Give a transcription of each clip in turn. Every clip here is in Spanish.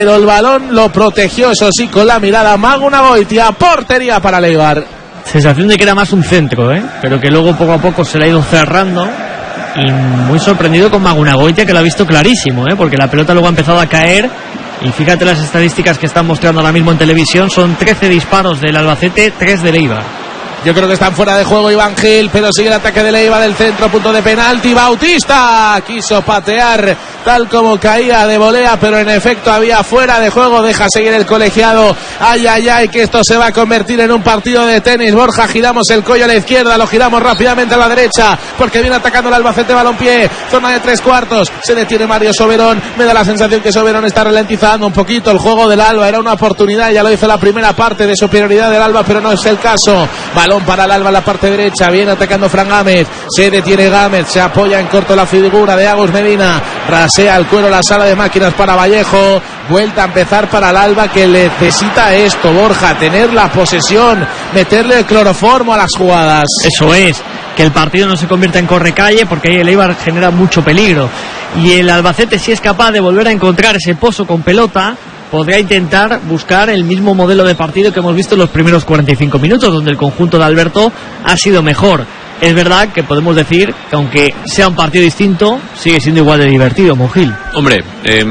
Pero el balón lo protegió, eso sí, con la mirada. Magunagoitia, portería para el Eibar. Sensación de que era más un centro, pero que luego poco a poco se le ha ido cerrando. Y muy sorprendido con Magunagoitia, que lo ha visto clarísimo, porque la pelota luego ha empezado a caer. Y fíjate las estadísticas que están mostrando ahora mismo en televisión. Son 13 disparos del Albacete, 3 del Eibar. Yo creo que están fuera de juego Iván Gil, pero sigue el ataque de Eibar del centro, punto de penalti. Bautista quiso patear tal como caía de volea, pero en efecto había fuera de juego. Deja seguir el colegiado. Ay, ay, ay, que esto se va a convertir en un partido de tenis. Borja, giramos el cuello a la izquierda, lo giramos rápidamente a la derecha, porque viene atacando el Albacete balompié. Zona de 3/4, se detiene Mario Soberón. Me da la sensación que Soberón está ralentizando un poquito el juego del Alba. Era una oportunidad, ya lo hizo la primera parte de superioridad del Alba, pero no es el caso. Balón para el Alba en la parte derecha, viene atacando Fran Gámez, se detiene Gámez, se apoya en corto la figura de Agus Medina, rasea el cuero la sala de máquinas para Vallejo, vuelta a empezar para el Alba, que necesita esto, Borja, tener la posesión, meterle el cloroformo a las jugadas. Eso es, que el partido no se convierta en correcalle, porque ahí el Eibar genera mucho peligro, y el Albacete, si es capaz de volver a encontrar ese pozo con pelota, podría intentar buscar el mismo modelo de partido que hemos visto en los primeros 45 minutos, donde el conjunto de Alberto ha sido mejor. Es verdad que podemos decir que aunque sea un partido distinto, sigue siendo igual de divertido, Monjil. Hombre,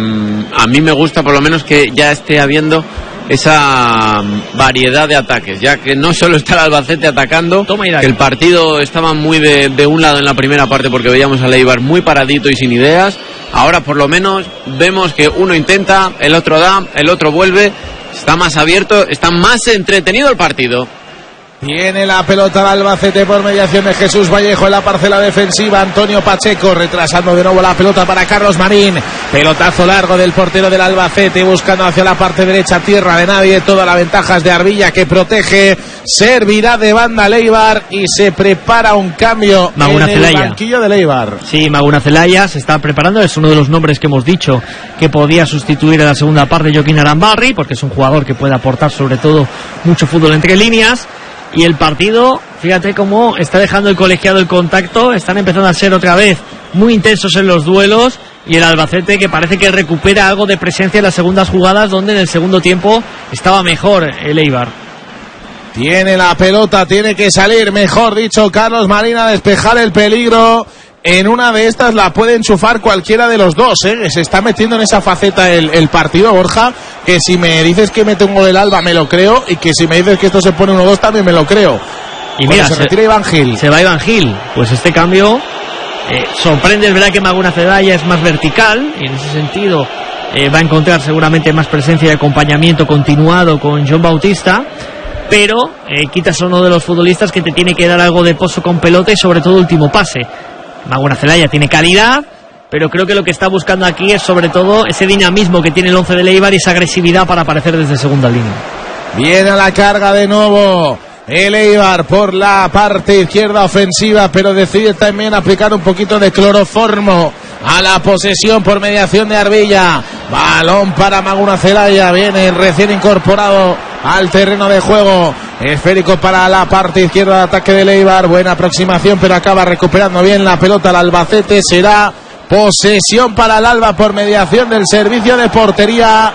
a mí me gusta por lo menos que ya esté habiendo esa variedad de ataques, ya que no solo está el Albacete atacando, que el partido estaba muy de un lado en la primera parte porque veíamos al Eibar muy paradito y sin ideas. Ahora por lo menos vemos que uno intenta, el otro da, el otro vuelve, está más abierto, está más entretenido el partido. Tiene la pelota el Albacete por mediación de Jesús Vallejo en la parcela defensiva. Antonio Pacheco retrasando de nuevo la pelota para Carlos Marín. Pelotazo largo del portero del Albacete buscando hacia la parte derecha, tierra de nadie. Toda la ventaja es de Arbilla, que protege. Servirá de banda Eibar y se prepara un cambio en el banquillo de Eibar. Sí, Maguna Zelaya se está preparando. Es uno de los nombres que hemos dicho que podía sustituir en la segunda parte Joaquín Arambarri, porque es un jugador que puede aportar sobre todo mucho fútbol entre líneas. Y el partido, fíjate cómo está dejando el colegiado el contacto, están empezando a ser otra vez muy intensos en los duelos, y el Albacete, que parece que recupera algo de presencia en las segundas jugadas, donde en el segundo tiempo estaba mejor el Eibar. Tiene la pelota, tiene que salir, mejor dicho, Carlos Marín a despejar el peligro. En una de estas la puede enchufar cualquiera de los dos, Se está metiendo en esa faceta el partido, Borja, que si me dices que mete un gol el Alba me lo creo, y que si me dices que esto se pone 1-2 también me lo creo. Y mira, se retira Iván Gil. Se va Iván Gil. Pues este cambio sorprende. Es verdad que Maguna Zelaya es más vertical, y en ese sentido va a encontrar seguramente más presencia y acompañamiento continuado con John Bautista, pero quitas a uno de los futbolistas que te tiene que dar algo de pozo con pelota y sobre todo último pase. Maguna Zelaya tiene calidad, pero creo que lo que está buscando aquí es sobre todo ese dinamismo que tiene el 11 de Eibar y esa agresividad para aparecer desde segunda línea. Viene a la carga de nuevo el Eibar por la parte izquierda ofensiva, pero decide también aplicar un poquito de cloroformo a la posesión por mediación de Arbilla. Balón para Maguna Zelaya, viene recién incorporado al terreno de juego. Esférico para la parte izquierda de ataque de Eibar. Buena aproximación, pero acaba recuperando bien la pelota el Albacete. Será posesión para el Alba por mediación del servicio de portería.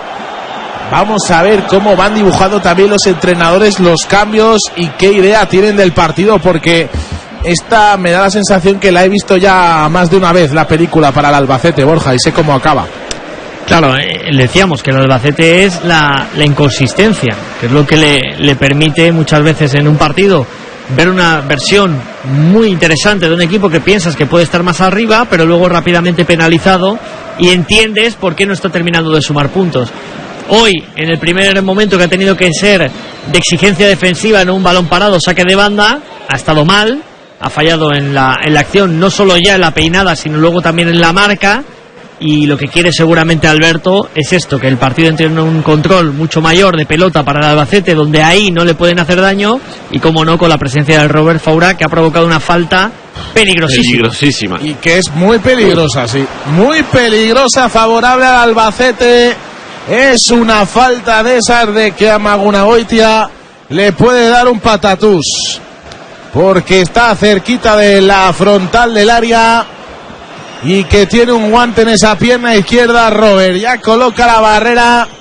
Vamos a ver cómo van dibujando también los entrenadores los cambios y qué idea tienen del partido, porque esta me da la sensación que la he visto ya más de una vez, la película para el Albacete, Borja, y sé cómo acaba. Claro, decíamos que el Albacete es la inconsistencia, que es lo que le permite muchas veces en un partido ver una versión muy interesante de un equipo que piensas que puede estar más arriba, pero luego rápidamente penalizado, y entiendes por qué no está terminando de sumar puntos. Hoy, en el primer momento que ha tenido que ser de exigencia defensiva en un balón parado, saque de banda, ha estado mal, ha fallado en la acción, no solo ya en la peinada, sino luego también en la marca. Y lo que quiere seguramente Alberto es esto, que el partido entre en un control mucho mayor de pelota para el Albacete, donde ahí no le pueden hacer daño, y como no, con la presencia del Robert Faura, que ha provocado una falta peligrosísima. Y que es muy peligrosa, sí, muy peligrosa, favorable al Albacete. Es una falta de esas de que a Magunagoitia le puede dar un patatús, porque está cerquita de la frontal del área y que tiene un guante en esa pierna izquierda. Robert ya coloca la barrera